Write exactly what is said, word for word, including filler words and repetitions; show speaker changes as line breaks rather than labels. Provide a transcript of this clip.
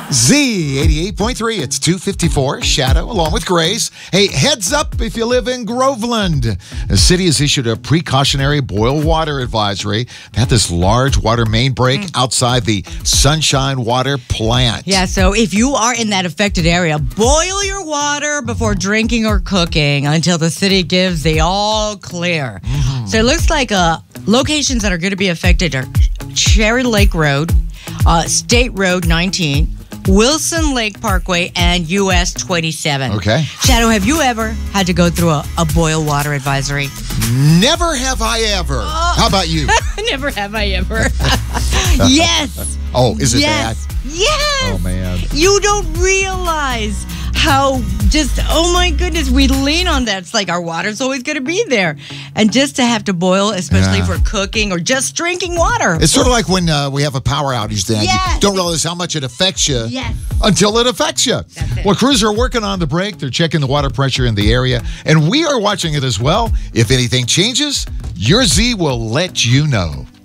Z eighty-eight point three, it's two fifty-four, Shadow, along with Grace. Hey, heads up if you live in Groveland. The city has issued a precautionary boil water advisory. They had this large water main break mm. outside the Sunshine Water plant.
Yeah, so if you are in that affected area, boil your water before drinking or cooking until the city gives the all clear. Mm-hmm. So it looks like uh, locations that are going to be affected are Cherry Lake Road, uh, State Road nineteen, Wilson Lake Parkway, and U S twenty-seven.
Okay.
Shadow, have you ever had to go through a, a boil water advisory?
Never have I ever. Oh. How about you?
Never have I ever. Yes.
Oh, is it
yes.
that?
Yes.
Oh, man.
You don't realize how just, oh my goodness, we lean on that. It's like our water's always going to be there. And just to have to boil, especially yeah. for cooking or just drinking water.
It's sort of like when uh, we have a power outage then.
Yes.
You don't realize how much it affects you
yes.
until it affects you.
That's it.
Well, crews are working on the break. They're checking the water pressure in the area. And we are watching it as well. If anything changes, your Z will let you know.